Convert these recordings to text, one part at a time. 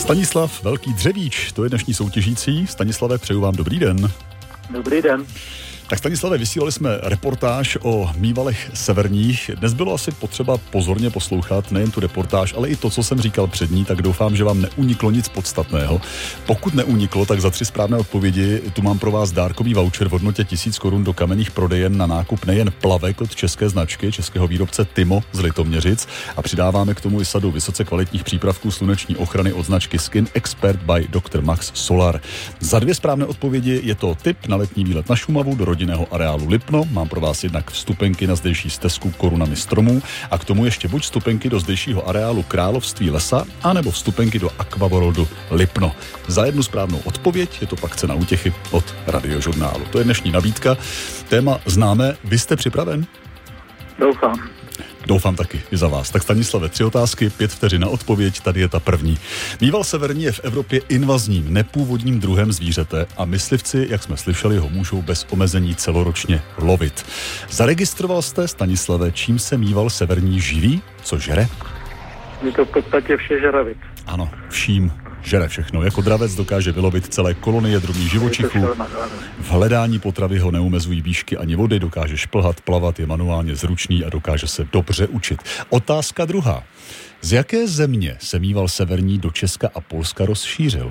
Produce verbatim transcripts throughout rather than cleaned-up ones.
Stanislav Velký Dřevíč, to je dnešní soutěžící. Stanislave, přeju vám dobrý den. Dobrý den. Tak Stanislave, vysílali jsme reportáž o Mívalech severních. Dnes bylo asi potřeba pozorně poslouchat nejen tu reportáž, ale i to, co jsem říkal před ní, tak doufám, že vám neuniklo nic podstatného. Pokud neuniklo, tak za tři správné odpovědi tu mám pro vás dárkový voucher v hodnotě tisíc korun do kamenných prodejen na nákup nejen plavek od české značky, českého výrobce Timo z Litoměřic, a přidáváme k tomu i sadu vysoce kvalitních přípravků sluneční ochrany od značky Skin Expert by doktor Max Solar. Za dvě správné odpovědi je to tip na letní výlet na Šumavu do rodinného areálu Lipno. Mám pro vás jednak vstupenky na zdejší stezku korunami stromů a k tomu ještě buď vstupenky do zdejšího areálu Království lesa, anebo vstupenky do Aquaworldu Lipno. Za jednu správnou odpověď je to pak cena útěchy od Radiožurnálu. To je dnešní nabídka. Téma známe. Vy jste připraven? Doufám. Doufám taky i za vás. Tak Stanislave, tři otázky, pět vteřin na odpověď, tady je ta první. Míval severní je v Evropě invazním, nepůvodním druhem zvířete a myslivci, jak jsme slyšeli, ho můžou bez omezení celoročně lovit. Zaregistroval jste, Stanislave, čím se míval severní živí? Co žere? Je to v podstatě vše žeravit. Ano, vším žere všechno. Jako dravec dokáže vylovit celé kolonie drobných živočichů. V hledání potravy ho neumezují výšky ani vody, dokáže šplhat, plavat, je manuálně zručný a dokáže se dobře učit. Otázka druhá. Z jaké země se míval severní do Česka a Polska rozšířil?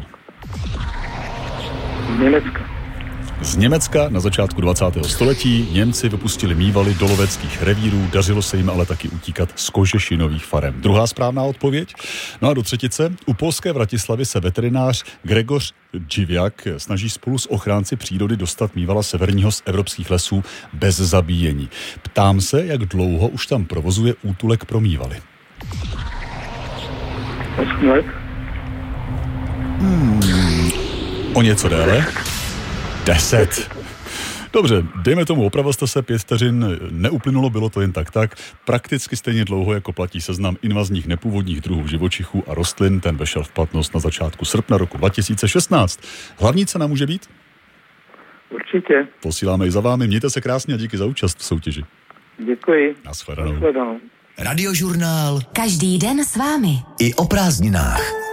Z Německa. Z Německa na začátku dvacátého století Němci vypustili mívaly do loveckých revírů, dařilo se jim ale taky utíkat z kožešinových farem. Druhá správná odpověď. No a do třetice. U polské Vratislavy se veterinář Gregor Dživiak snaží spolu s ochránci přírody dostat mívala severního z evropských lesů bez zabíjení. Ptám se, jak dlouho už tam provozuje útulek pro mívaly. osm let. Hmm, o něco déle. Deset. Dobře, dejme tomu, opravil jste se, pět vteřin neuplynulo, bylo to jen tak tak. Prakticky stejně dlouho, jako platí seznam invazních nepůvodních druhů živočichů a rostlin, ten vešel v platnost na začátku srpna roku dva tisíce šestnáct. Hlavní cena může být? Určitě. Posíláme i za vámi, mějte se krásně a díky za účast v soutěži. Děkuji. Nashledanou. Nashledanou. Radiožurnál. Každý den s vámi. I o prázdninách.